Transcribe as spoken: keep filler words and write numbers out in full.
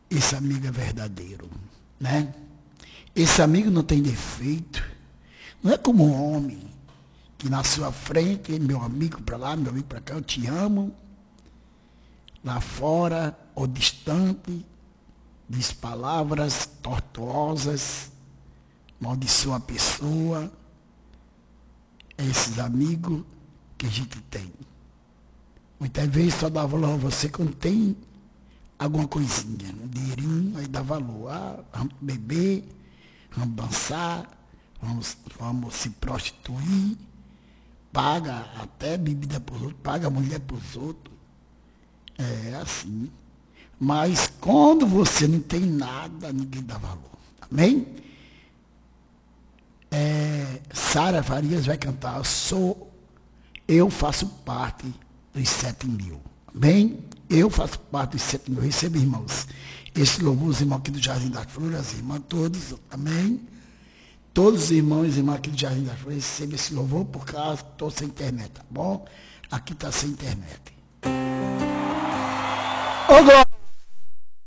esse amigo é verdadeiro, né? Esse amigo não tem defeito. Não é como um homem que na sua frente, meu amigo para lá, meu amigo para cá, eu te amo. Lá fora, ou distante, diz palavras tortuosas, maldiçoa a pessoa. É esses amigos que a gente tem. Muitas vezes só dá valor a você quando tem alguma coisinha, um dinheirinho, aí dá valor. Ah, vamos beber, vamos dançar, vamos, vamos se prostituir, paga até bebida para os outros, paga mulher para os outros. É assim. Mas quando você não tem nada, ninguém dá valor. Amém? É, Sara Farias vai cantar, sou, eu faço parte dos sete mil. Amém? Eu faço parte dos sete mil. Receba, irmãos, esse louvor, os irmãos aqui do Jardim das Flores, as irmãs todos, amém? Todos os irmãos e irmãs aqui do Jardim das Flores recebam esse louvor, por causa que estou sem internet, tá bom? Aqui está sem internet. Ô, Glória!